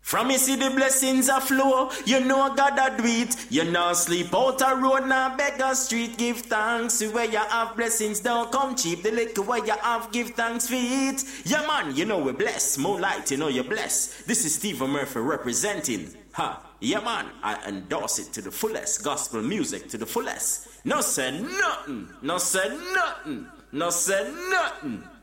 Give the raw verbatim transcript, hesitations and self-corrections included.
From you see the blessings a flow, you know God a do it. You know sleep out a road, now beg a street. Give thanks where you have blessings, don't come cheap. The little where you have, give thanks for it. Yeah man, you know we're blessed. Moonlight, you know you're blessed. This is Stephen Murphy representing. Ha, yeah man, I endorse it to the fullest. Gospel music to the fullest. No say nothing, no say nothing, no say nothing.